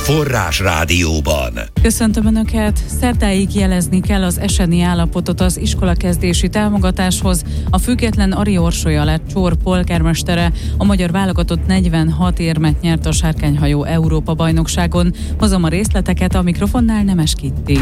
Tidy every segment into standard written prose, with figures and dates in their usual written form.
Forrás Rádióban. Köszöntöm Önöket! Szerdáig jelezni kell az eseni állapotot az iskolakezdési támogatáshoz. A független Ari Orsolya lett Csór polgármestere. A magyar válogatott 46 érmet nyert a sárkányhajó Európa-bajnokságon. Hozom a részleteket, a mikrofonnál Nemes Kitti.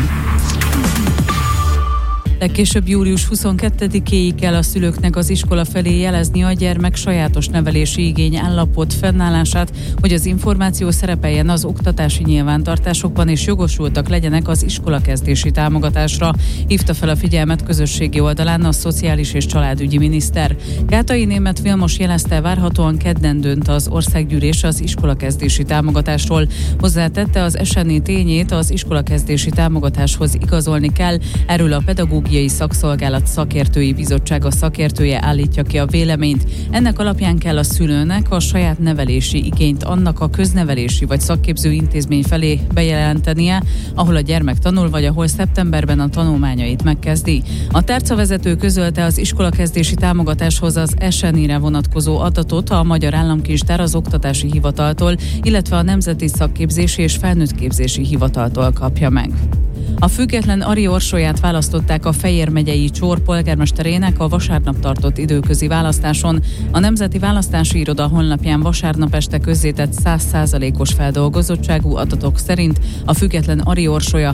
Legkésőbb július 22-éig kell a szülőknek az iskola felé jelezni a gyermek sajátos nevelési igény állapot fennállását, hogy az információ szerepeljen az oktatási nyilvántartásokban és jogosultak legyenek az iskolakezdési támogatásra, hívta fel a figyelmet közösségi oldalán a Szociális és Családügyi miniszter. Kátai Németh Vilmos jelezte, várhatóan kedden dönt az országgyűlés az iskolakezdési támogatásról. Hozzátette, az eseni tényét az iskolakezdési támogatáshoz igazolni kell, erről a Pedagógiai Szakszolgálat szakértői bizottsága szakértője állítja ki a véleményt. Ennek alapján kell a szülőnek a saját nevelési igényt annak a köznevelési vagy szakképző intézmény felé bejelentenie, ahol a gyermek tanul, vagy ahol szeptemberben a tanulmányait megkezdi. A tárcavezető közölte az iskolakezdési támogatáshoz az SNI-re vonatkozó adatot a Magyar Államkincstár, az Oktatási Hivataltól, illetve a Nemzeti Szakképzési és Felnőttképzési Hivataltól kapja meg. A független Ari Orsolyát választották a Fejér megyei Csór polgármesterének a vasárnap tartott időközi választáson. A Nemzeti Választási Iroda honlapján vasárnap este közzétett 100%-os feldolgozottságú adatok szerint a független Ari Orsolya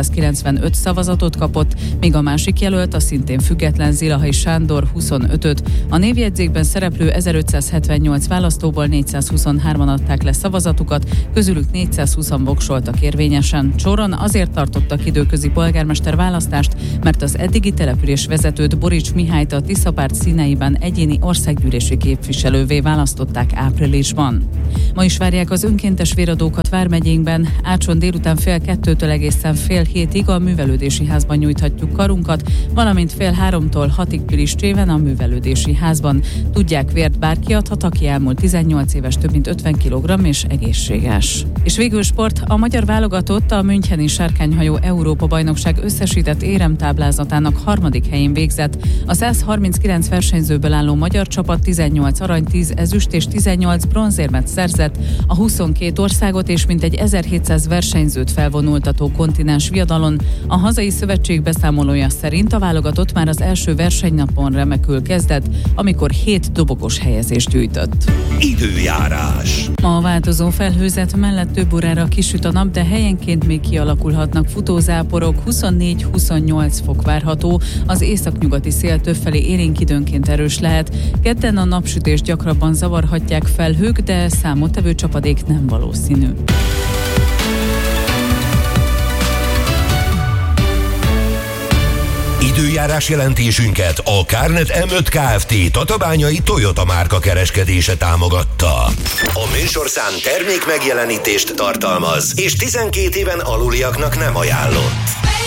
395 szavazatot kapott, míg a másik jelölt, a szintén független Zilahay Sándor 25-öt. A névjegyzékben szereplő 1578 választóból 423-an adták le szavazatukat, közülük 420-an voksoltak érvényesen. Csóron azért tartottak időközi polgármester választást, mert az eddigi település vezetőt, Borics Mihályt a Tiszapárt színeiben egyéni országgyűlési képviselővé választották áprilisban. Ma is várják az önkéntes véradókat vármegyénkben. Ácson délután 1:30-től egészen 14:30 a művelődési házban nyújthatjuk karunkat, valamint 2:30-tól 6-ig Pilistréven a művelődési házban. Tudják, vért bárki adhat, aki elmúlt 18 éves, több mint 50 kg és egészséges. És végül sport, a magyar válogatott a müncheni sárkányhajó Európa-bajnokság összesített éremtáblázatának 3. helyén végzett. A 139 versenyzőből álló magyar csapat 18 arany, 10 ezüst és 18 bronzérmet szerzett. A 22 országot és mintegy 1700 versenyzőt felvonultató kontinens viadalon. A hazai szövetség beszámolója szerint a válogatott már az első versenynapon remekül kezdett, amikor 7 dobogos helyezést gyűjtött. Időjárás. Ma a változó felhőzet mellett több órára kisüt a nap, de helyenként még kialakulhatnak futózáporok, 24-28 fok várható, az északnyugati szél többfelé élénk, időnként erős lehet. Kedden a napsütést gyakrabban zavarhatják felhők, de számottevő csapadék nem valószínű. Időjárás jelentésünket a Carnet M5 Kft. Tatabányai Toyota márka kereskedése támogatta. A műsorszám termék megjelenítést tartalmaz, és 12 éven aluliaknak nem ajánlott.